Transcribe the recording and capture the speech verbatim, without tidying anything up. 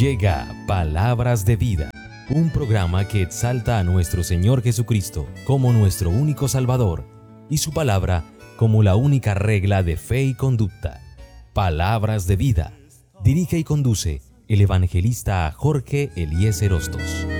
Llega Palabras de Vida, un programa que exalta a nuestro Señor Jesucristo como nuestro único Salvador y su palabra como la única regla de fe y conducta. Palabras de Vida. Dirige y conduce el evangelista Jorge Eliezer Hostos.